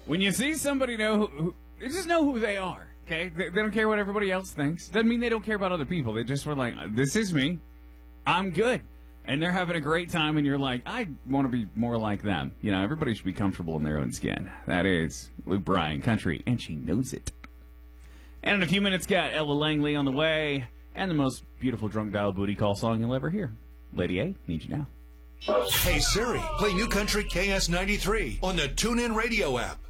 When you see somebody they just know who they are, okay? They don't care what everybody else thinks. Doesn't mean they don't care about other people. They just were like, this is me. I'm good. And they're having a great time, and you're like, I want to be more like them. You know, everybody should be comfortable in their own skin. That is Luke Bryan Country, and she knows it. And in a few minutes, got Ella Langley on the way, and the most beautiful drunk dial booty call song you'll ever hear. Lady A, need you now. Hey Siri, play New Country KS93 on the TuneIn Radio app.